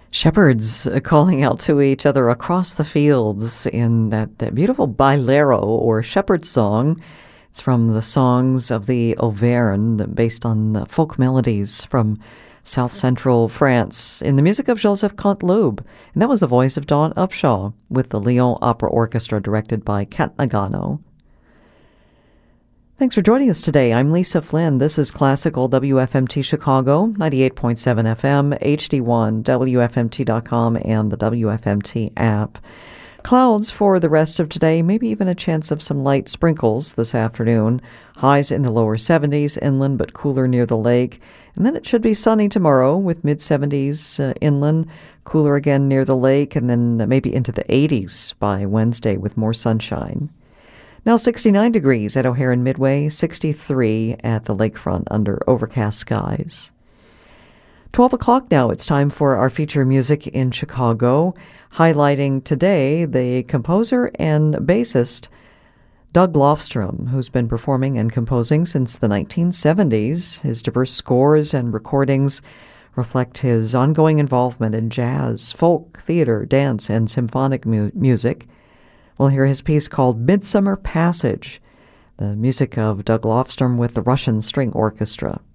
Shepherds calling out to each other across the fields in that beautiful Bailero or shepherd song. It's from the Songs of the Auvergne, based on folk melodies from South Central France in the music of Joseph Canteloube. And that was the voice of Dawn Upshaw with the Lyon Opera Orchestra directed by Kent Nagano. Thanks for joining us today. I'm Lisa Flynn. This is Classical WFMT Chicago, 98.7 FM, HD1, WFMT.com, and the WFMT app. Clouds for the rest of today, maybe even a chance of some light sprinkles this afternoon. Highs in the lower 70s inland, but cooler near the lake. And then it should be sunny tomorrow with mid-70s inland, cooler again near the lake, and then maybe into the 80s by Wednesday with more sunshine. Now 69 degrees at O'Hare and Midway, 63 at the lakefront under overcast skies. 12 o'clock now, it's time for our feature Music in Chicago, highlighting today the composer and bassist Doug Lofstrom, who's been performing and composing since the 1970s. His diverse scores and recordings reflect his ongoing involvement in jazz, folk, theater, dance, and symphonic music. We'll hear his piece called Midsummer Passage, the music of Doug Lofstrom with the Russian String Orchestra.